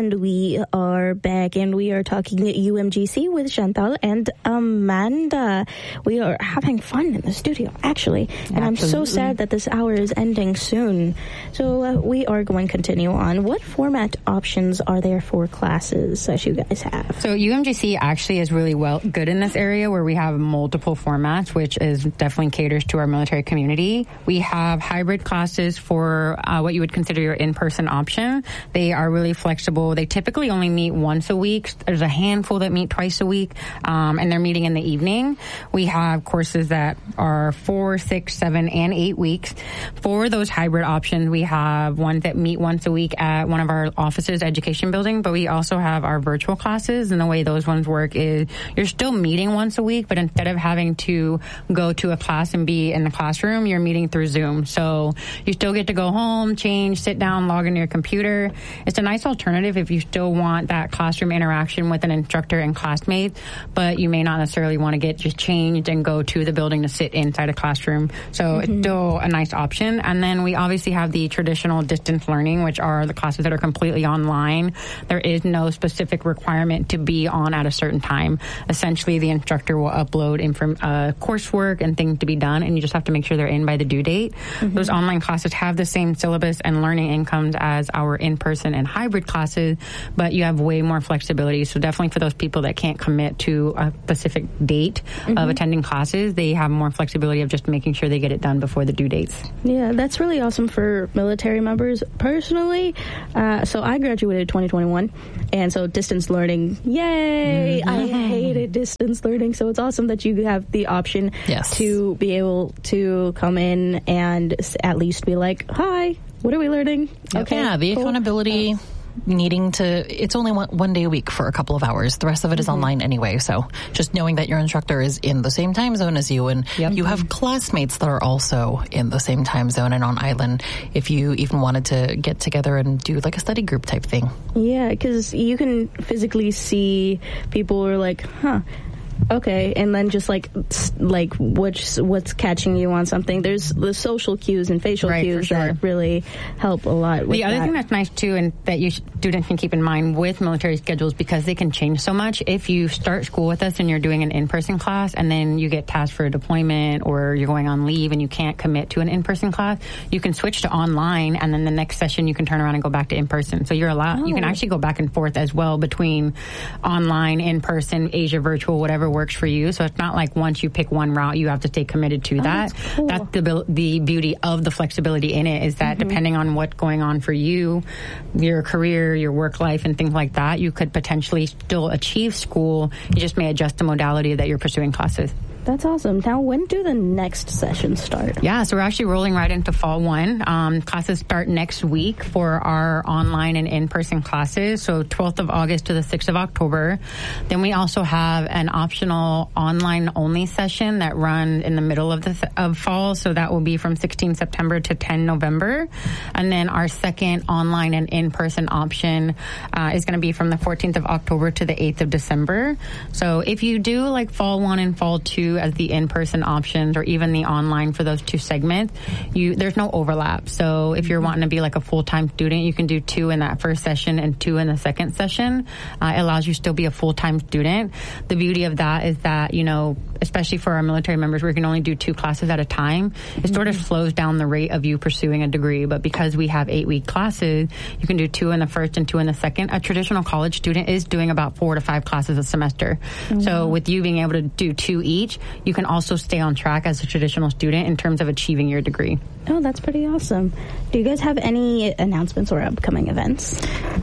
And we are back, and we are talking at UMGC with Chantal and Amanda. We are having fun in the studio, actually. And I'm so sad that this hour is ending soon. So we are going to continue on. What format options are there for classes that you guys have? So UMGC actually is really good in this area where we have multiple formats, which is definitely caters to our military community. We have hybrid classes for what you would consider your in-person option. They are really flexible. They typically only meet once a week. There's a handful that meet twice a week, and they're meeting in the evening. We have courses that are 4, 6, 7, and 8 weeks. For those hybrid options, we have ones that meet once a week at one of our offices, education building, but we also have our virtual classes, and the way those ones work is you're still meeting once a week, but instead of having to go to a class and be in the classroom, you're meeting through Zoom. So you still get to go home, change, sit down, log into your computer. It's a nice alternative if you still want that classroom interaction with an instructor and classmates, but you may not necessarily want to get just changed and go to the building to sit inside a classroom. So it's still a nice option. And then we obviously have the traditional distance learning, which are the classes that are completely online. There is no specific requirement to be on at a certain time. Essentially, the instructor will upload coursework and things to be done, and you just have to make sure they're in by the due date. Those online classes have the same syllabus and learning incomes as our in-person and hybrid classes, but you have way more flexibility. So definitely for those people that can't commit to a specific date of attending classes, they have more flexibility of just making sure they get it done before the due dates. Yeah, that's really awesome for military members. Personally, so I graduated 2021, and so distance learning, yay! I hated distance learning, so it's awesome that you have the option to be able to come in and at least be like, hi, what are we learning? Okay, yeah, the accountability, needing to, it's only one day a week for a couple of hours. The rest of it is online anyway. So just knowing that your instructor is in the same time zone as you, and you have classmates that are also in the same time zone and on island, if you even wanted to get together and do like a study group type thing. Yeah, because you can physically see people who are like, okay, and then just like what's catching you on something. There's the social cues and facial cues that really help a lot with the other thing that's nice too, and that you students can keep in mind with military schedules, because they can change so much. If you start school with us and you're doing an in-person class, and then you get tasked for a deployment or you're going on leave and you can't commit to an in-person class, you can switch to online, and then the next session you can turn around and go back to in-person. So you're allowed. You can actually go back and forth as well between online, in-person, Asia virtual, whatever works for you. So it's not like once you pick one route, you have to stay committed to that. That's cool. That's the beauty of the flexibility in it, is that depending on what's going on for you, your career, your work life, and things like that, you could potentially still achieve school. You just may adjust the modality that you're pursuing classes. That's awesome. Now, when do the next sessions start? Yeah, so we're actually rolling right into fall one. Classes start next week for our online and in-person classes, so 12th of August to the 6th of October. Then we also have an optional online-only session that runs in the middle of fall, so that will be from 16 September to 10 November. And then our second online and in-person option is going to be from the 14th of October to the 8th of December. So if you do like fall one and fall two as the in-person options, or even the online for those two segments, there's no overlap. So if you're wanting to be like a full-time student, you can do 2 in that first session and 2 in the second session. It allows you to still be a full-time student. The beauty of that is that, especially for our military members, we can only do 2 classes at a time. It sort of slows down the rate of you pursuing a degree, but because we have 8-week classes, you can do 2 in the first and 2 in the second. A traditional college student is doing about 4 to 5 classes a semester. So with you being able to do 2 each, you can also stay on track as a traditional student in terms of achieving your degree. Oh, that's pretty awesome. Do you guys have any announcements or upcoming events?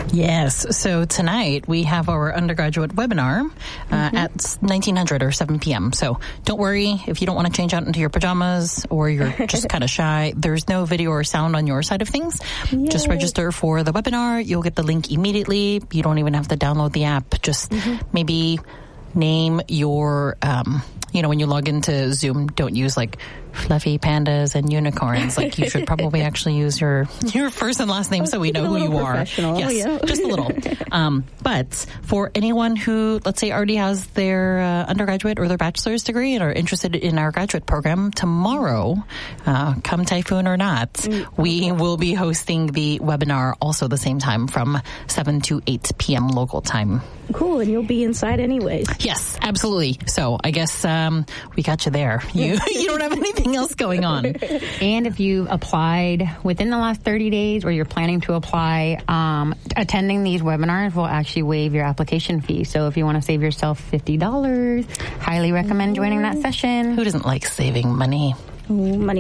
Yes. So tonight we have our undergraduate webinar at 1900 or 7 p.m. So don't worry if you don't want to change out into your pajamas or you're just kind of shy. There's no video or sound on your side of things. Yay. Just register for the webinar. You'll get the link immediately. You don't even have to download the app. Just maybe name your, when you log into Zoom, don't use like fluffy pandas and unicorns. Like, you should probably actually use your first and last name so we know who you are. Yes, yeah. Just a little. But for anyone who, let's say, already has their undergraduate or their bachelor's degree and are interested in our graduate program, tomorrow, come typhoon or not, we will be hosting the webinar also the same time from 7 to 8 p.m. local time. Cool, and you'll be inside anyways. Yes, absolutely. So I guess we got you there. You don't have anything else going on. And if you applied within the last 30 days or you're planning to apply, attending these webinars will actually waive your application fee. So if you want to save yourself $50, highly recommend joining that session. Who doesn't like saving money? Money.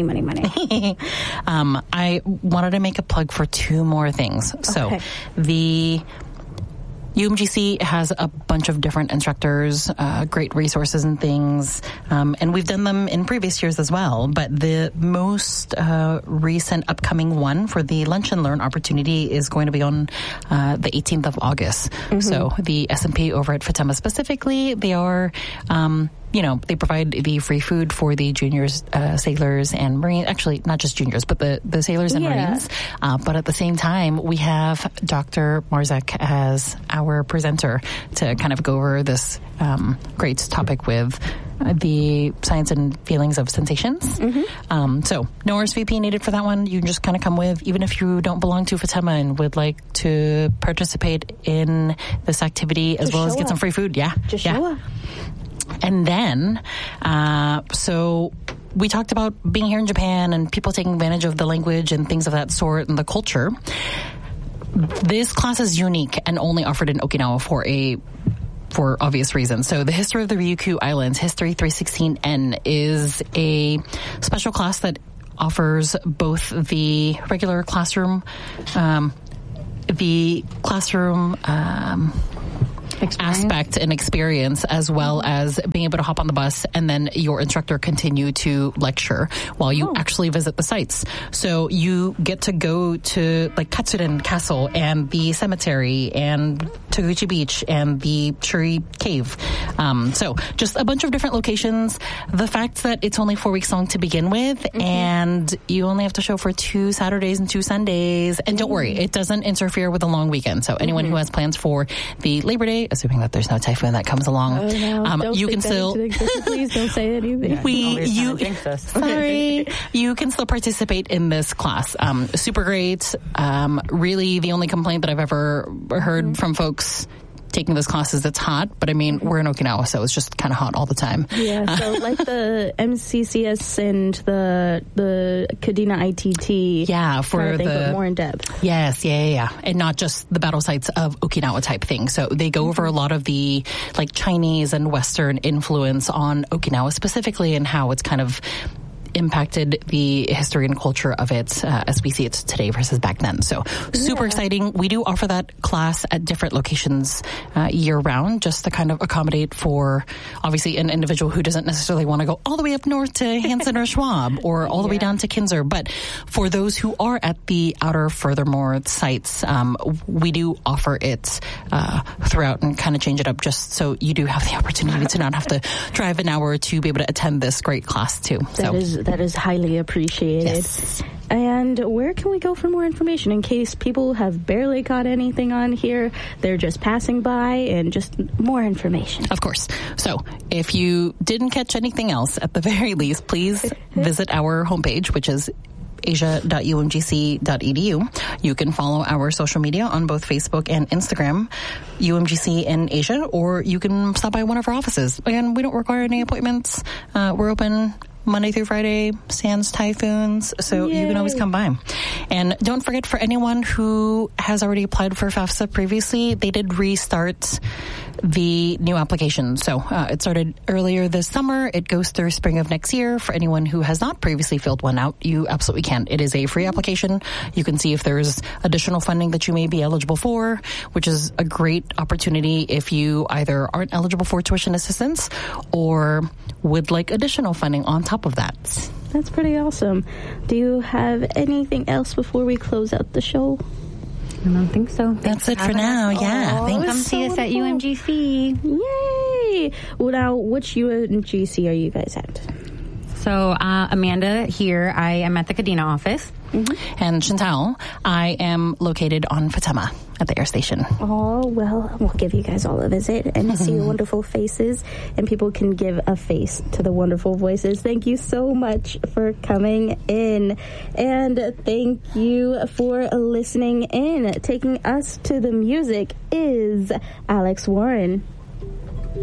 I wanted to make a plug for two more things. So the UMGC has a bunch of different instructors, great resources and things, and we've done them in previous years as well. But the most recent upcoming one for the Lunch and Learn opportunity is going to be on the 18th of August. So the S&P over at FATEMA specifically, they are... they provide the free food for the juniors, sailors, and Marines. Actually, not just juniors, but the sailors and Marines. But at the same time, we have Dr. Marzek as our presenter to kind of go over this great topic with the science and feelings of sensations. So no RSVP needed for that one. You can just kind of come with, even if you don't belong to FATEMA and would like to participate in this activity as well as get some free food. Just show up. And then, so we talked about being here in Japan and people taking advantage of the language and things of that sort and the culture. This class is unique and only offered in Okinawa for obvious reasons. So the History of the Ryukyu Islands, History 316N, is a special class that offers both the regular classroom, aspect and experience, as well as being able to hop on the bus and then your instructor continue to lecture while you actually visit the sites. So you get to go to like Katsuren Castle and the cemetery and Toguchi Beach and the Shuri Cave. So just a bunch of different locations. The fact that it's only 4 weeks long to begin with and you only have to show for 2 Saturdays and 2 Sundays. And don't worry, it doesn't interfere with a long weekend. So anyone who has plans for the Labor Day, assuming that there's no typhoon that comes along, you can still... Please don't say anything. You can still participate in this class. Super great. Really, the only complaint that I've ever heard from folks taking this class is it's hot, but I mean, we're in Okinawa, so it's just kind of hot all the time. Yeah, so like the MCCS and the Kadena ITT. Yeah, for thing, but more in depth. Yes, yeah. And not just the battle sites of Okinawa type thing. So they go over a lot of the like Chinese and Western influence on Okinawa specifically and how it's kind of impacted the history and culture of it as we see it today versus back then. So super exciting. We do offer that class at different locations year round just to kind of accommodate for obviously an individual who doesn't necessarily want to go all the way up north to Hansen or Schwab or all the way down to Kinzer. But for those who are at the outer furthermore sites, we do offer it throughout and kind of change it up just so you do have the opportunity to not have to drive an hour to be able to attend this great class too. That is highly appreciated. Yes. And where can we go for more information in case people have barely caught anything on here? They're just passing by and just more information. Of course. So if you didn't catch anything else, at the very least, please visit our homepage, which is asia.umgc.edu. You can follow our social media on both Facebook and Instagram, UMGC in Asia, or you can stop by one of our offices. Again, we don't require any appointments. We're open Monday through Friday, sans typhoons, so you can always come by. And don't forget, for anyone who has already applied for FAFSA previously, they did restart the new application. So it started earlier this summer. It goes through spring of next year. For anyone who has not previously filled one out, you absolutely can. It is a free application. You can see if there's additional funding that you may be eligible for, which is a great opportunity if you either aren't eligible for tuition assistance or would like additional funding on top of that. That's pretty awesome. Do you have anything else before we close out the show? I don't think so. That's it for now. Yeah. Come see us at UMGC. Yay! Well, now, which UMGC are you guys at? So Amanda here, I am at the Kadena office. Mm-hmm. And Chantal, I am located on Fatema at the air station. Oh, well, we'll give you guys all a visit and see your wonderful faces, and people can give a face to the wonderful voices. Thank you so much for coming in, and thank you for listening in. Taking us to the music is Alex Warren.